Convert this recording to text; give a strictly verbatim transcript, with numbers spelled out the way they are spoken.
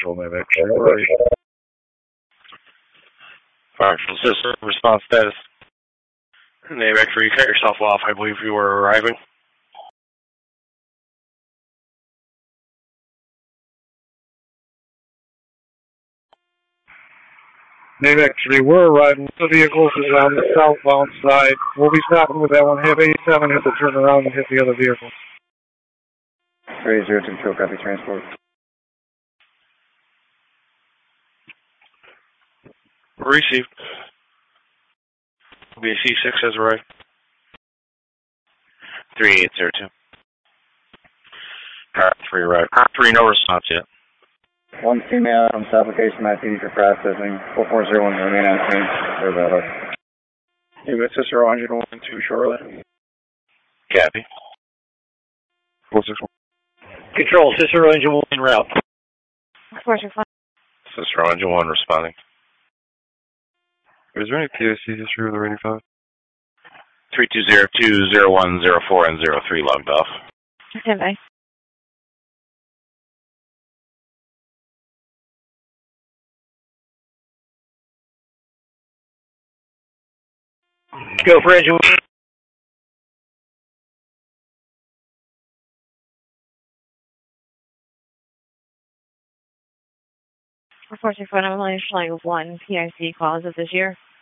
Control, Navac three, where are you? Fire Control System, response status. Navac three, cut yourself off. I believe you were arriving. Navac three, we're arriving. The vehicle is on the southbound side. We'll be stopping with that one. Have eighty-seven hit the turn around and hit the other vehicle. three zero two, control, copy transport. Received. B C six has arrived. three eight zero two. Car three arrived. Car three, no response yet. One female from this application, I P D for processing. four four zero one, remain on scene. There's that hook. You got Cicero engine one two, Charlotte. Copy. four six one. Control, Cicero engine one en route. Cicero engine one responding. Is there any P O C history with the rating five? three two zero two, zero one zero four, and zero three logged off. Stand by. Go for engine one. Unfortunately, for an ambulance flying with one P I C calls of this year.